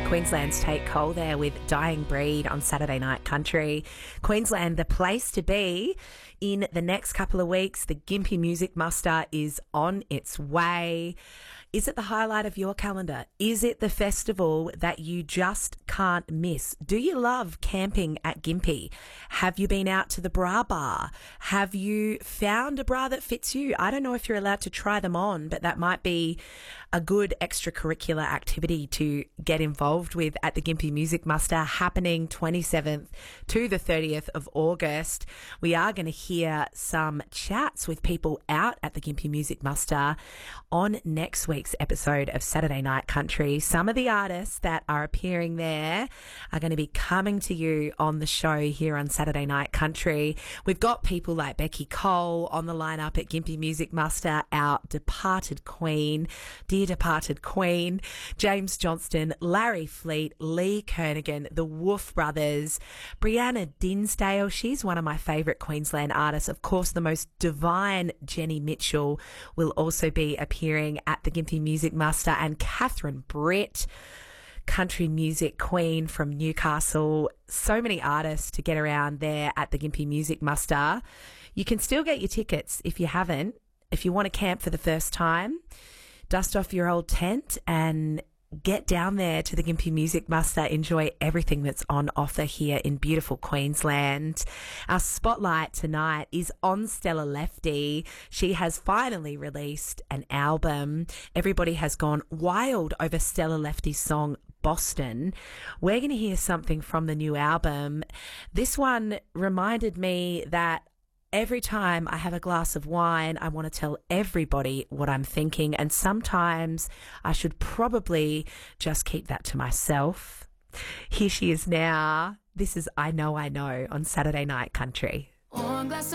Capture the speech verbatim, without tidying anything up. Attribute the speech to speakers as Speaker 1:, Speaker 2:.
Speaker 1: Queensland's Tate Cole there with Dying Breed on Saturday Night Country. Queensland, the place to be. In the next couple of weeks, the Gympie Music Muster is on its way. Is it the highlight of your calendar? Is it the festival that you just can't miss? Do you love camping at Gympie? Have you been out to the bra bar? Have you found a bra that fits you? I don't know if you're allowed to try them on, but that might be a good extracurricular activity to get involved with at the Gympie Music Muster, happening twenty-seventh to the thirtieth of August. We are going to hear some chats with people out at the Gympie Music Muster on next week's episode of Saturday Night Country. Some of the artists that are appearing there are going to be coming to you on the show here on Saturday Night Country. We've got people like Becky Cole on the lineup at Gympie Music Muster, our departed queen, dear departed queen, James Johnston, Larry Fleet, Lee Kernaghan, the Wolf Brothers, Brianna Dinsdale, she's one of my favourite Queensland artists. Of course, the most divine Jenny Mitchell will also be appearing at the Gympie Music Muster, and Catherine Britt, country music queen from Newcastle. So many artists to get around there at the Gympie Music Muster. You can still get your tickets if you haven't. If you want to camp for the first time, dust off your old tent and get down there to the Gympie Music Muster. Enjoy everything that's on offer here in beautiful Queensland. Our spotlight tonight is on Stella Lefty. She has finally released an album. Everybody has gone wild over Stella Lefty's song Boston. We're going to hear something from the new album. This one reminded me that every time I have a glass of wine, I want to tell everybody what I'm thinking, and sometimes I should probably just keep that to myself. Here she is now. This is I Know I Know on Saturday Night Country.
Speaker 2: One glass of